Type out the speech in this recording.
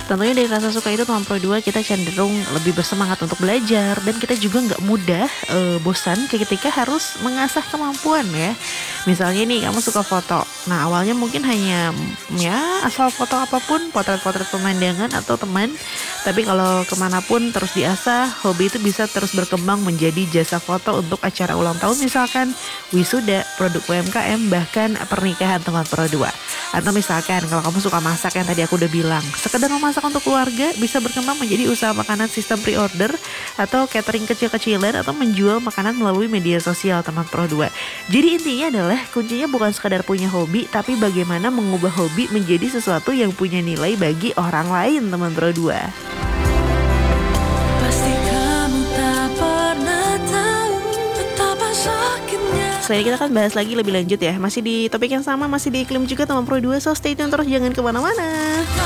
Tentunya dari rasa suka itu teman Pro 2 kita cenderung lebih bersemangat untuk belajar dan kita juga nggak mudah bosan ketika harus mengasah kemampuan ya. Misalnya nih kamu suka foto. Nah awalnya mungkin hanya ya asal foto apapun, potret-potret pemandangan atau teman. Tapi kalau kemanapun terus diasah, hobi itu bisa terus berkembang menjadi jasa foto untuk acara ulang tahun misalkan, wisuda, produk UMKM, bahkan pernikahan teman Pro 2. Atau misalkan kalau kamu suka masak yang tadi aku udah bilang, sekedar memasak untuk keluarga bisa berkembang menjadi usaha makanan sistem pre-order atau catering kecil-kecilan atau menjual makanan melalui media sosial teman Pro 2. Jadi intinya adalah kuncinya bukan sekadar punya hobi, tapi bagaimana mengubah hobi menjadi sesuatu yang punya nilai bagi orang lain teman Pro 2. Selain kita akan bahas lagi lebih lanjut ya. Masih di topik yang sama, masih di iklim juga teman Pro 2. So stay tune terus, jangan kemana-mana.